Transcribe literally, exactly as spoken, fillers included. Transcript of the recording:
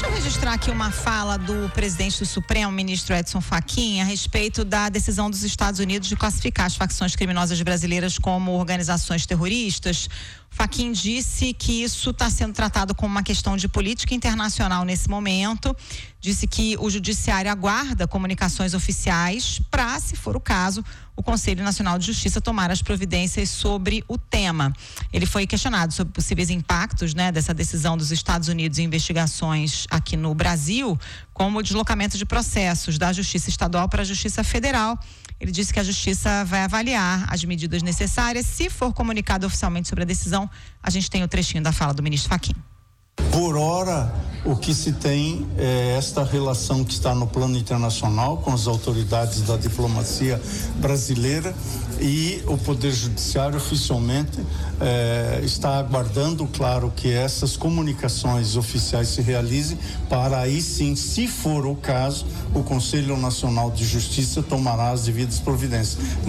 Deixa eu registrar aqui uma fala do presidente do Supremo, ministro Edson Fachin, a respeito da decisão dos Estados Unidos de classificar as facções criminosas brasileiras como organizações terroristas. Fachin disse que isso está sendo tratado como uma questão de política internacional nesse momento. Disse que o judiciário aguarda comunicações oficiais para, se for o caso, o Conselho Nacional de Justiça tomar as providências sobre o tema. Ele foi questionado sobre possíveis impactos, né, dessa decisão dos Estados Unidos em investigações aqui no Brasil, como o deslocamento de processos da Justiça Estadual para a Justiça Federal. Ele disse que a Justiça vai avaliar as medidas necessárias. Se for comunicado oficialmente sobre a decisão, a gente tem o trechinho da fala do ministro Fachin. Por ora, o que se tem é esta relação que está no plano internacional com as autoridades da diplomacia brasileira, e o Poder Judiciário oficialmente eh, está aguardando, claro, que essas comunicações oficiais se realizem, para aí sim, se for o caso, o Conselho Nacional de Justiça tomará as devidas providências.